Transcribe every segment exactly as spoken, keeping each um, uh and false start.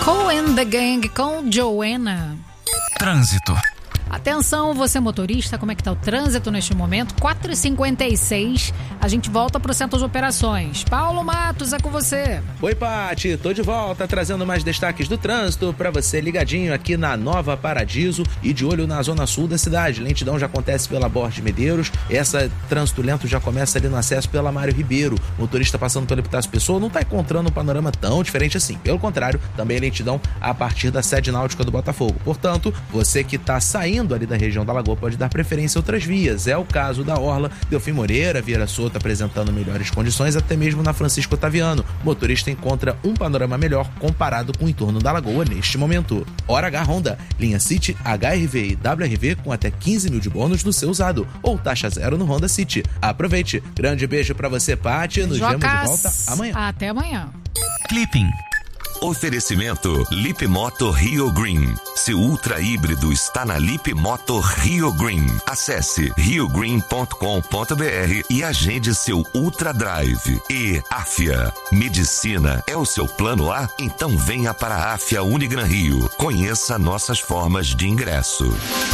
Kool and the Gang com Joanna. Trânsito. Atenção, você motorista, como é que tá o trânsito neste momento? quatro e cinquenta e seis, a gente volta pro centro de operações. Paulo Matos, é com você. Oi, Pati, tô de volta trazendo mais destaques do trânsito pra você ligadinho aqui na Nova Paradiso e de olho na zona sul da cidade. Lentidão já acontece pela Borges de Medeiros, essa trânsito lento já começa ali no acesso pela Mário Ribeiro. Motorista passando pelo Epitácio Pessoa não tá encontrando um panorama tão diferente assim. Pelo contrário, também lentidão a partir da sede náutica do Botafogo. Portanto, você que tá saindo ali da região da Lagoa pode dar preferência a outras vias. É o caso da Orla, Delfim Moreira, Vieira Soto apresentando melhores condições, até mesmo na Francisco Otaviano. O motorista encontra um panorama melhor comparado com o entorno da Lagoa neste momento. Hora H Honda, linha City, H R V e W R V com até quinze mil de bônus no seu usado, ou taxa zero no Honda City. Aproveite. Grande beijo pra você, Pati. Nos vemos de volta amanhã. Até amanhã. Clipping. Oferecimento Lip Moto Rio Green. Seu ultra híbrido está na Lip Moto Rio Green. Acesse rio green ponto com ponto b r e agende seu Ultra Drive. E Afia. Medicina é o seu plano A? Então venha para a Afia Unigran Rio. Conheça nossas formas de ingresso.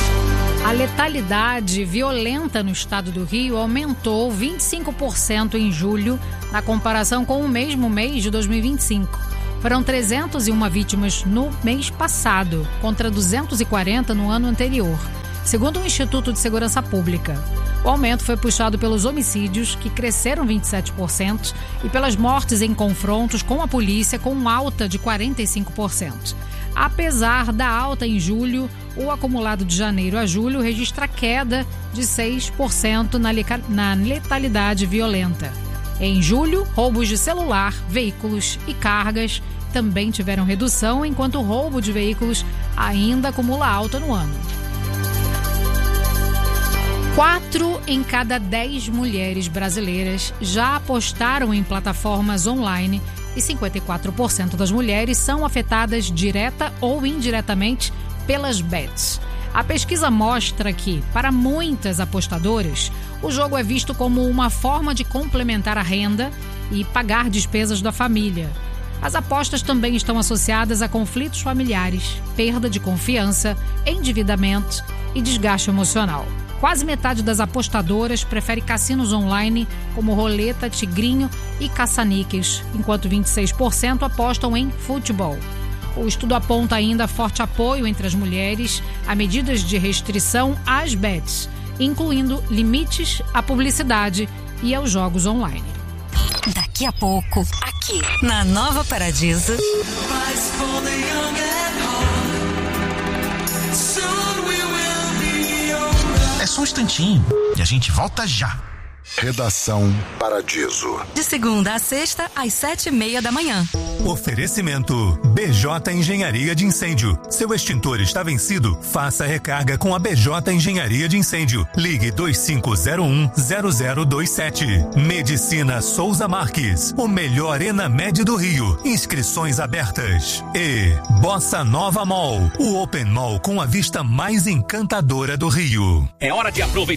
A letalidade violenta no estado do Rio aumentou vinte e cinco por cento em julho, na comparação com o mesmo mês de dois mil e vinte e cinco. Foram trezentas e uma vítimas no mês passado, contra duzentas e quarenta no ano anterior, segundo o Instituto de Segurança Pública. O aumento foi puxado pelos homicídios, que cresceram vinte e sete por cento, e pelas mortes em confrontos com a polícia, com alta de quarenta e cinco por cento. Apesar da alta em julho, o acumulado de janeiro a julho registra queda de seis por cento na letalidade violenta. Em julho, roubos de celular, veículos e cargas também tiveram redução, enquanto o roubo de veículos ainda acumula alta no ano. Quatro em cada dez mulheres brasileiras já apostaram em plataformas online e cinquenta e quatro por cento das mulheres são afetadas direta ou indiretamente pelas bets. A pesquisa mostra que, para muitas apostadoras, o jogo é visto como uma forma de complementar a renda e pagar despesas da família. As apostas também estão associadas a conflitos familiares, perda de confiança, endividamento e desgaste emocional. Quase metade das apostadoras prefere cassinos online como roleta, tigrinho e caça-níqueis, enquanto vinte e seis por cento apostam em futebol. O estudo aponta ainda forte apoio entre as mulheres a medidas de restrição às bets, incluindo limites à publicidade e aos jogos online. Daqui a pouco, aqui na Nova Paradiso. É só um instantinho e a gente volta já. Redação Paradiso. De segunda a sexta, às sete e meia da manhã. Oferecimento B J Engenharia de Incêndio. Seu extintor está vencido? Faça recarga com a B J Engenharia de Incêndio. Ligue dois cinco zero um zero zero dois sete. Medicina Souza Marques. O melhor Enamed do Rio. Inscrições abertas. E Bossa Nova Mall. O Open Mall com a vista mais encantadora do Rio. É hora de aproveitar